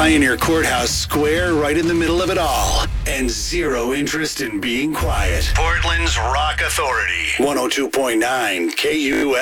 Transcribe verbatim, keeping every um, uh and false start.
Pioneer Courthouse Square right in the middle of it all. And zero interest in being quiet. Portland's Rock Authority. one oh two point nine K U L.